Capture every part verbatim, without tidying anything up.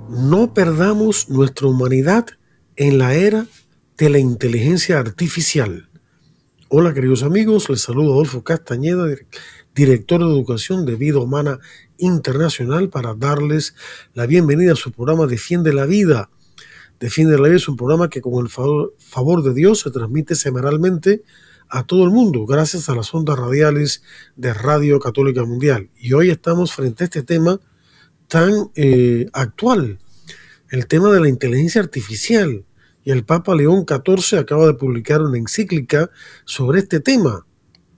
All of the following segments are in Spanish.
No perdamos nuestra humanidad en la era de la inteligencia artificial. Hola queridos amigos, les saludo Adolfo Castañeda, director de Educación de Vida Humana Internacional, para darles la bienvenida a su programa Defiende la Vida. Defiende la Vida es un programa que con el favor, favor de Dios se transmite semanalmente a todo el mundo gracias a las ondas radiales de Radio Católica Mundial. Y hoy estamos frente a este tema tan eh, actual, el tema de la inteligencia artificial, y el Papa León catorce acaba de publicar una encíclica sobre este tema.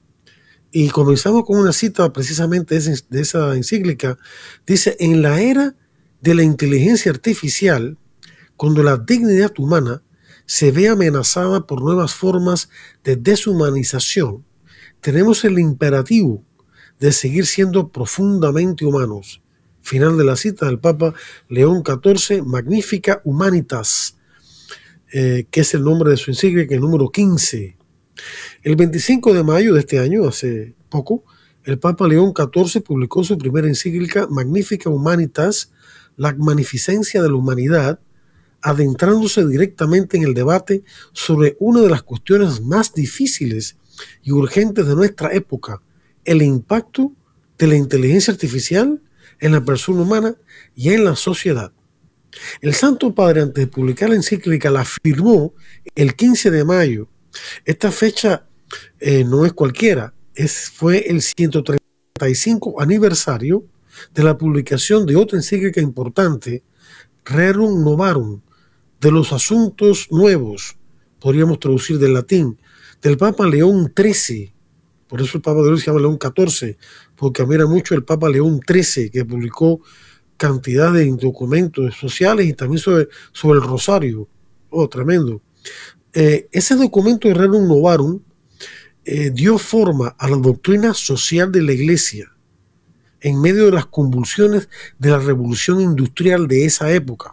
Y comenzamos con una cita precisamente de esa encíclica. Dice: en la era de la inteligencia artificial, cuando la dignidad humana se ve amenazada por nuevas formas de deshumanización, tenemos el imperativo de seguir siendo profundamente humanos. Final de la cita del Papa León catorce, Magnificat Humanitas, eh, que es el nombre de su encíclica, el número quince. El veinticinco de mayo de este año, hace poco, el Papa León catorce publicó su primera encíclica, Magnificat Humanitas, la magnificencia de la humanidad, adentrándose directamente en el debate sobre una de las cuestiones más difíciles y urgentes de nuestra época: el impacto de la inteligencia artificial en la persona humana y en la sociedad. El Santo Padre, antes de publicar la encíclica, la firmó el quince de mayo. Esta fecha eh, no es cualquiera, es, fue el ciento treinta y cinco aniversario de la publicación de otra encíclica importante, Rerum Novarum, de los asuntos nuevos, podríamos traducir del latín, del Papa León trece. Por eso el Papa de hoy se llama León catorce, porque admira mucho el Papa León trece, que publicó cantidad de documentos sociales y también sobre, sobre el rosario. Oh, tremendo. Eh, ese documento de Rerum Novarum eh, dio forma a la doctrina social de la Iglesia en medio de las convulsiones de la revolución industrial de esa época.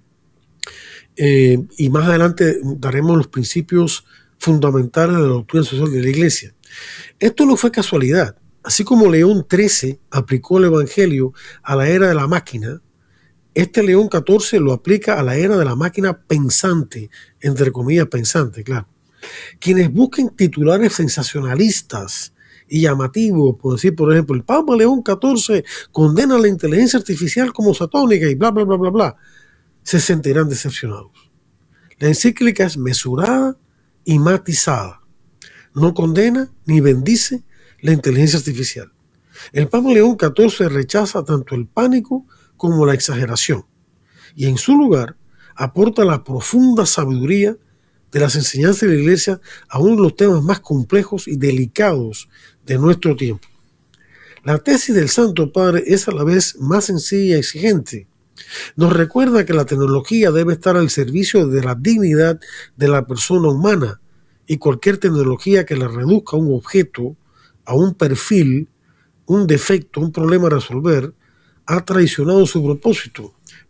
Eh, y más adelante daremos los principios fundamentales de la doctrina social de la Iglesia. Esto no fue casualidad. Así como León trece aplicó el Evangelio a la era de la máquina, este León catorce lo aplica a la era de la máquina pensante, entre comillas pensante, claro. Quienes busquen titulares sensacionalistas y llamativos, por decir, por ejemplo, el Papa León catorce condena la inteligencia artificial como satánica y bla, bla, bla, bla, bla, se sentirán decepcionados. La encíclica es mesurada y matizada. No condena ni bendice la inteligencia artificial. El Papa León catorce rechaza tanto el pánico como la exageración, y en su lugar aporta la profunda sabiduría de las enseñanzas de la Iglesia a uno de los temas más complejos y delicados de nuestro tiempo. La tesis del Santo Padre es a la vez más sencilla y exigente. Nos recuerda que la tecnología debe estar al servicio de la dignidad de la persona humana, y cualquier tecnología que la reduzca a un objeto, a un perfil, un defecto, un problema a resolver, ha traicionado su propósito.